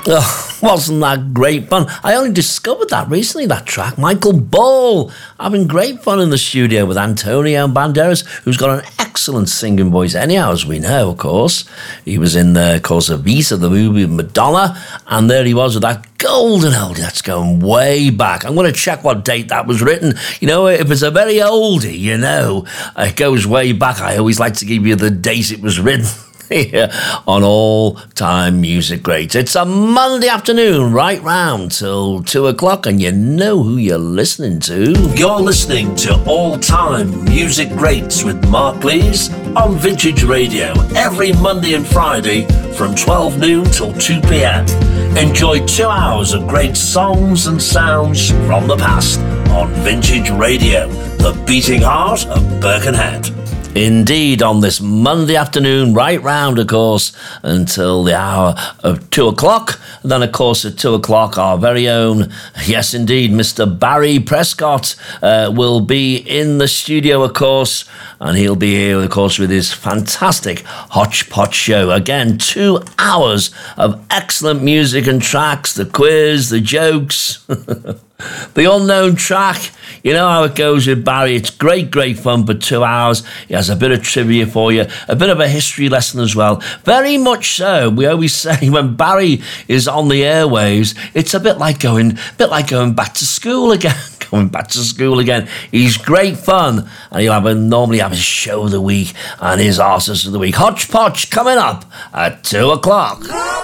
Oh, wasn't that great fun? I only discovered that recently, that track. Michael Ball having great fun in the studio with Antonio Banderas, who's got an excellent singing voice anyhow, as we know, of course. He was in, of course, Evita, the movie with Madonna, and there he was with that golden oldie. That's going way back. I'm going to check what date that was written. You know, if it's a very oldie, you know, it goes way back. I always like to give you the date it was written. Here on All Time Music Greats. It's a Monday afternoon, right round till 2 o'clock, and you know who you're listening to. You're listening to All Time Music Greats with Mark Lees on Vintage Radio every Monday and Friday from 12 noon till 2 p.m. Enjoy 2 hours of great songs and sounds from the past on Vintage Radio, the beating heart of Birkenhead. Indeed, on this Monday afternoon, right round, of course, until the hour of 2 o'clock. And then, of course, at 2 o'clock, our very own, yes, indeed, Mr. Barry Prescott will be in the studio, of course. And he'll be here, of course, with his fantastic Hodgepodge show. Again, 2 hours of excellent music and tracks, the quiz, the jokes, the unknown track. You know how it goes with Barry. It's great, great fun for 2 hours. He has a bit of trivia for you, a bit of a history lesson as well. Very much so. We always say when Barry is on the airwaves, it's a bit like going back to school again. Going back to school again. He's great fun, and he'll normally have his show of the week and his artist of the week. Hodgepodge coming up at 2 o'clock.